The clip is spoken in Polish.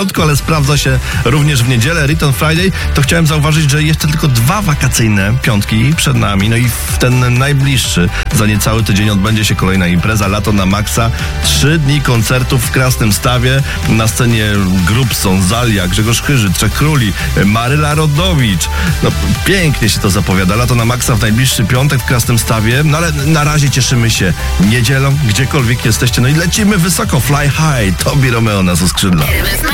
ale sprawdza się również w niedzielę, Return Friday, to chciałem zauważyć, że jeszcze tylko 2 wakacyjne piątki przed nami, no i w ten najbliższy, za niecały tydzień odbędzie się kolejna impreza, Lato na Maxa, 3 dni koncertów w Krasnym Stawie, na scenie Grubson, Zalia, Grzegorz Chyży, Trzech Króli, Maryla Rodowicz, no pięknie się to zapowiada, Lato na Maxa w najbliższy piątek w Krasnym Stawie, no ale na razie cieszymy się niedzielą, gdziekolwiek jesteście, no i lecimy wysoko, fly high, Tobi Romeo nas uskrzydla.